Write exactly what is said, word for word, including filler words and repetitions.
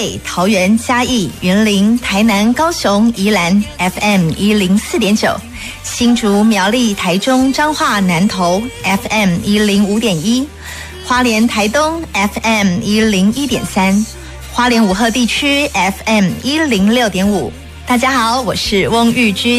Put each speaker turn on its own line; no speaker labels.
北、桃园、嘉义、云林、台南、高雄、宜兰 F M 一零四点九，新竹、苗栗、台中、彰化、南投 F M 一零五点一，花莲、台东 F M 一零一点三，花莲武鹤地区 F M 一零六点五。大家好，我是翁玉君。